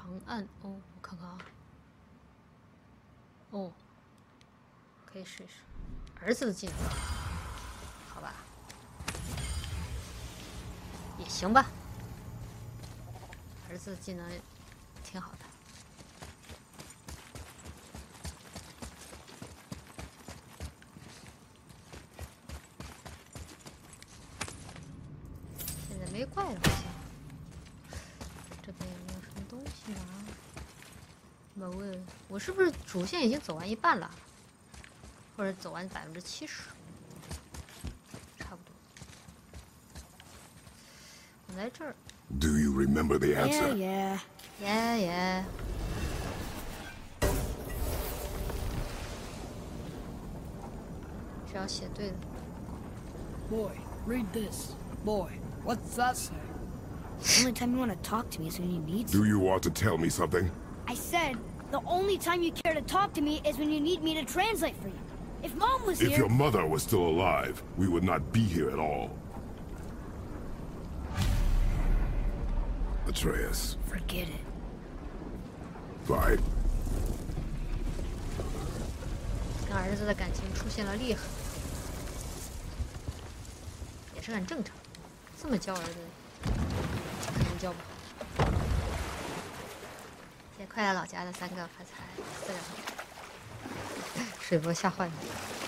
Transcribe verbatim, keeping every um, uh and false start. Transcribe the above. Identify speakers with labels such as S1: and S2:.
S1: 长按哦，我看看啊。哦，可以试一试儿子的技能，好吧，也行吧。儿子的技能挺好的。现在没怪了，好像。这边有没有什么东西拿？没问，我是不是主线已经走完一半了？或者走完百分之七十？差不多。我来这儿。
S2: Do you remember the answer?
S3: Yeah, yeah.
S1: Yeah, yeah. 只要写对了。
S4: Boy, read this. Boy, what's that say?
S3: The only time you want to talk to me is when you need
S2: Do
S3: to.
S2: you want to tell me something?
S3: I said, the only time you care to talk to me is when you need me to translate for you. If Mom was
S2: If
S3: here...
S2: your mother was still alive, we would not be here at all. Atreus.
S3: Forget it.
S2: Fine.
S1: 跟儿子的感情出现了裂痕，也是很正常。这么教儿子，肯定教不好。现在快来老家的三个发财，四个水波吓坏了。